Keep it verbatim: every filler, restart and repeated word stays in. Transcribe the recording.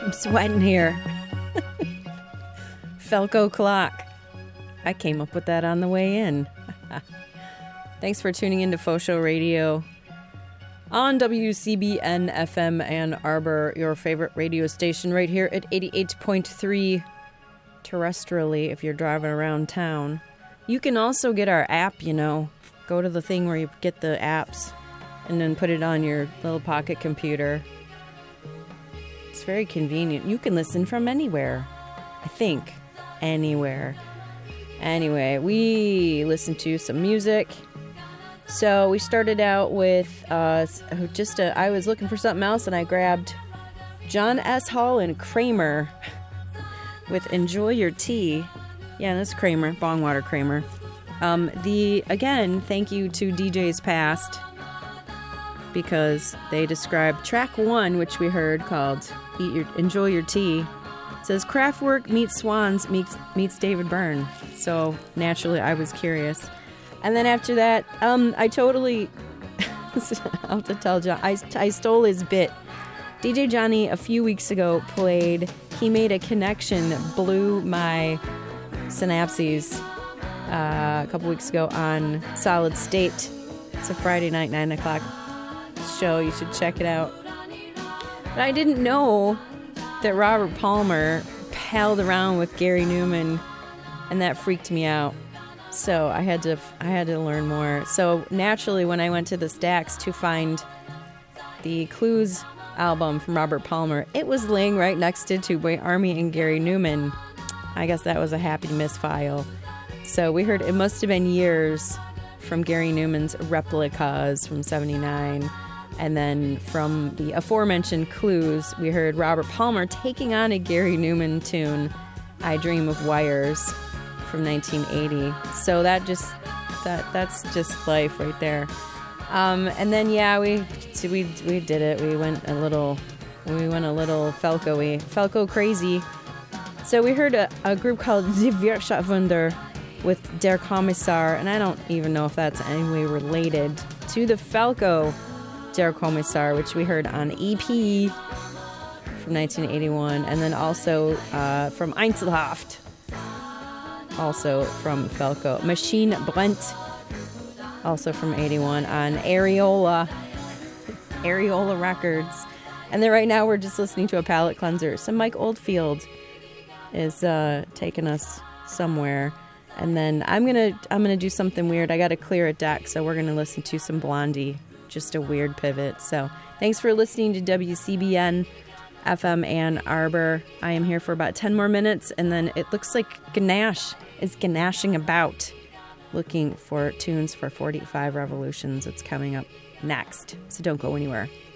I'm sweating here. Felco Clock. I came up with that on the way in. Thanks for tuning in to Faux Show Radio on W C B N F M Ann Arbor, your favorite radio station right here at eighty-eight point three terrestrially if you're driving around town. You can also get our app, you know. Go to the thing where you get the apps and then put it on your little pocket computer. It's very convenient. You can listen from anywhere. I think. Anywhere. Anyway, we listened to some music. So we started out with uh, just a, I was looking for something else and I grabbed John S. Hall and Kramer with Enjoy Your Tea. Yeah, that's Kramer, Bongwater Kramer. Um, the again, thank you to D Js Past because they described track one, which we heard called Eat Your, Enjoy Your Tea. It says Kraftwerk meets Swans meets meets David Byrne. So naturally, I was curious. And then after that, um, I totally, I'll have to tell John, I, I stole his bit. D J Johnny, a few weeks ago, played, he made a connection that blew my synapses uh, a couple weeks ago on Solid State. It's a Friday night, nine o'clock show. You should check it out. But I didn't know that Robert Palmer palled around with Gary Newman, and that freaked me out. So I had to I had to learn more. So naturally, when I went to the Stax to find the Clues album from Robert Palmer, it was laying right next to Two Boy Army and Gary Newman. I guess that was a happy misfile. So we heard It Must Have Been Years from Gary Newman's Replicas from seventy-nine. And then from the aforementioned Clues, we heard Robert Palmer taking on a Gary Newman tune, I Dream of Wires, from nineteen eighty. So that just that that's just life right there. Um, and then yeah, we we we did it. We went a little we went a little Felco-y, Felco crazy. So we heard a, a group called Die Wirtschaftswunder with Der Kommissar, and I don't even know if that's any way related to the Felco Der Kommissar, which we heard on E P from nineteen eighty-one, and then also uh, from Einzelhaft. Also from Felco. Machine Brent, also from eighty-one on Areola, Areola Records. And then right now we're just listening to a palate cleanser. So Mike Oldfield is uh, taking us somewhere. And then I'm gonna I'm gonna do something weird. I gotta clear a deck, so we're gonna listen to some Blondie. Just a weird pivot. So thanks for listening to W C B N F M Ann Arbor. I am here for about ten more minutes, and then it looks like Ganache is ganashing about looking for tunes for forty-five Revolutions. It's coming up next, so don't go anywhere.